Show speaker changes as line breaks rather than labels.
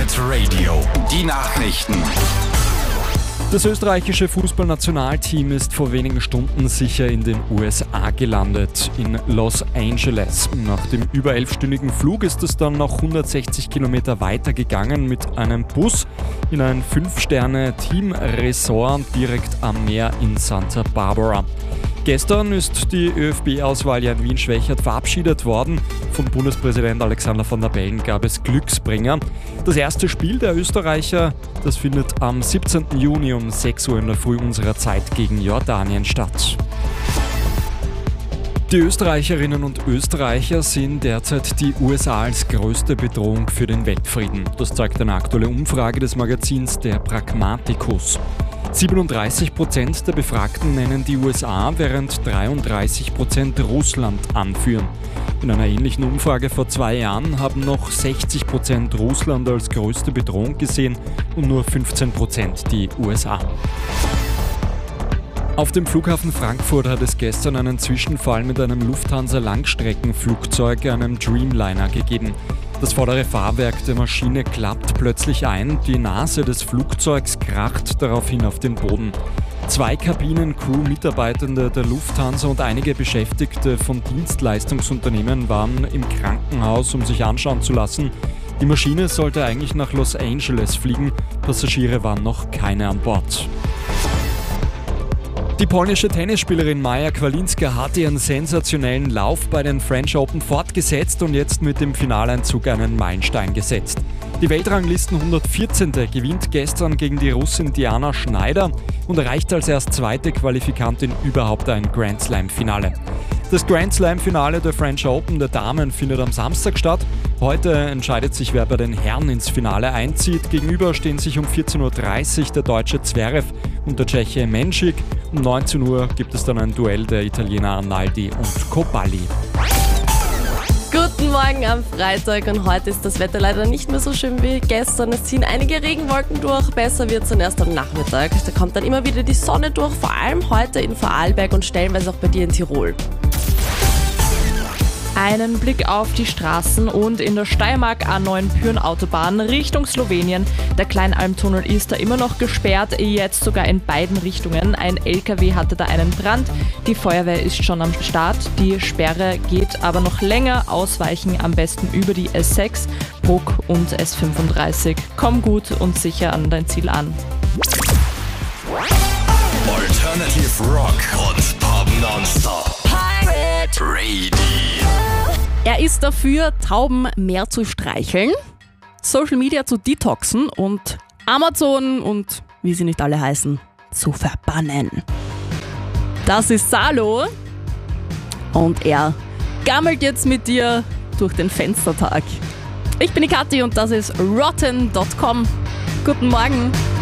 Planet Radio. Die Nachrichten.
Das österreichische Fußballnationalteam ist vor wenigen Stunden sicher in den USA gelandet, in Los Angeles. Nach dem über 11-stündigen Flug ist es dann noch 160 Kilometer weiter gegangen mit einem Bus in ein 5-Sterne-Team-Resort direkt am Meer in Santa Barbara. Gestern ist die ÖFB-Auswahl ja in Wien-Schwächert verabschiedet worden. Von Bundespräsident Alexander Van der Bellen gab es Glücksbringer. Das erste Spiel der Österreicher, das findet am 17. Juni um 6 Uhr in der Früh unserer Zeit gegen Jordanien statt. Die Österreicherinnen und Österreicher sehen derzeit die USA als größte Bedrohung für den Weltfrieden. Das zeigt eine aktuelle Umfrage des Magazins Der Pragmaticus. 37% der Befragten nennen die USA, während 33% Russland anführen. In einer ähnlichen Umfrage vor 2 Jahren haben noch 60% Russland als größte Bedrohung gesehen und nur 15% die USA. Auf dem Flughafen Frankfurt hat es gestern einen Zwischenfall mit einem Lufthansa-Langstreckenflugzeug, einem Dreamliner, gegeben. Das vordere Fahrwerk der Maschine klappt plötzlich ein, die Nase des Flugzeugs kracht daraufhin auf den Boden. 2 Kabinen-Crew-Mitarbeitende der Lufthansa und einige Beschäftigte von Dienstleistungsunternehmen waren im Krankenhaus, um sich anschauen zu lassen. Die Maschine sollte eigentlich nach Los Angeles fliegen, Passagiere waren noch keine an Bord. Die polnische Tennisspielerin Maja Kwalinska hat ihren sensationellen Lauf bei den French Open fortgesetzt und jetzt mit dem Finaleinzug einen Meilenstein gesetzt. Die Weltranglisten 114. gewinnt gestern gegen die Russin Diana Schneider und erreicht als erst zweite Qualifikantin überhaupt ein Grand Slam-Finale. Das Grand Slam-Finale der French Open der Damen findet am Samstag statt. Heute entscheidet sich, wer bei den Herren ins Finale einzieht. Gegenüber stehen sich um 14.30 Uhr der deutsche Zverev und der Tscheche Menschik. Um 19 Uhr gibt es dann ein Duell der Italiener Arnaldi und Coballi.
Guten Morgen am Freitag und heute ist das Wetter leider nicht mehr so schön wie gestern. Es ziehen einige Regenwolken durch, besser wird es dann erst am Nachmittag. Da kommt dann immer wieder die Sonne durch, vor allem heute in Vorarlberg und stellenweise auch bei dir in Tirol.
Einen Blick auf die Straßen und in der Steiermark A9 Pyhrn-Autobahn Richtung Slowenien. Der Kleinalmtunnel ist da immer noch gesperrt, jetzt sogar in beiden Richtungen. Ein LKW hatte da einen Brand. Die Feuerwehr ist schon am Start. Die Sperre geht aber noch länger. Ausweichen am besten über die S6, Bruck und S35. Komm gut und sicher an dein Ziel an.
Alternative Rock und Pop Nonstop. Pirate Radio.
Er ist dafür, Tauben mehr zu streicheln, Social Media zu detoxen und Amazon und wie sie nicht alle heißen, zu verbannen. Das ist Salo und er gammelt jetzt mit dir durch den Fenstertag. Ich bin die Kathi und das ist rotten.com. Guten Morgen.